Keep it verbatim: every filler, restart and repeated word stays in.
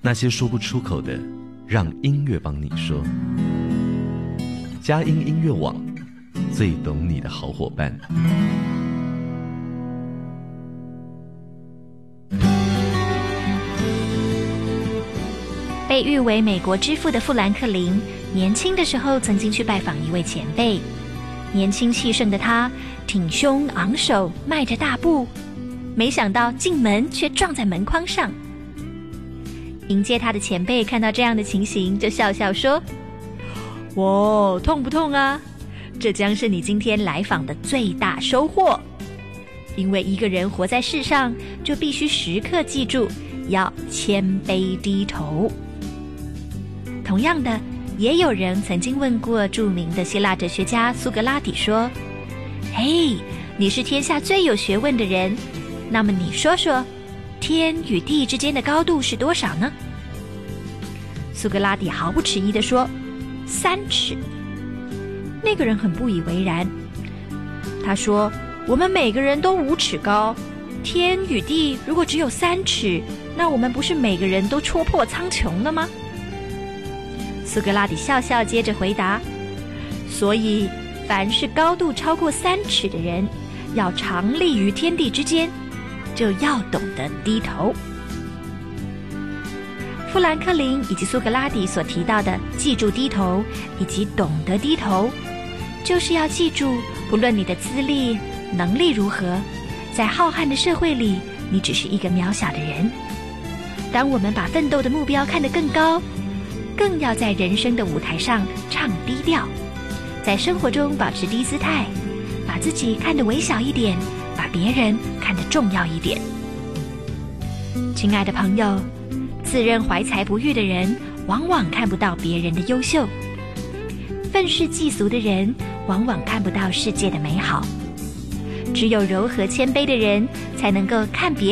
那些说不出口的，让音乐帮你说。佳音音乐网，最懂你的好伙伴。 被誉为美国之父的富兰克林，年轻的时候曾经去拜访一位前辈。年轻气盛的他，挺胸昂首，迈着大步，没想到进门却撞在门框上。迎接他的前辈看到这样的情形，就笑笑说：“哇，痛不痛啊？这将是你今天来访的最大收获。因为一个人活在世上，就必须时刻记住要谦卑低头。”同样的，也有人曾经问过著名的希腊哲学家苏格拉底说：“嘿，你是天下最有学问的人，那么你说说，天与地之间的高度是多少呢？”苏格拉底毫不迟疑地说：“三尺。”那个人很不以为然，他说：“我们每个人都五尺高，天与地如果只有三尺，那我们不是每个人都戳破苍穹了吗？”苏格拉底笑笑，接着回答：“所以，凡是高度超过三尺的人，要常立于天地之间，就要懂得低头。”富兰克林以及苏格拉底所提到的“记住低头”以及“懂得低头”，就是要记住，不论你的资历、能力如何，在浩瀚的社会里，你只是一个渺小的人。当我们把奋斗的目标看得更高，更要在人生的舞台上唱低调，在生活中保持低姿态，把自己看得微小一点，把别人看得重要一点。亲爱的朋友，自认怀才不遇的人，往往看不到别人的优秀；愤世嫉俗的人，往往看不到世界的美好。只有柔和谦卑的人，才能够看别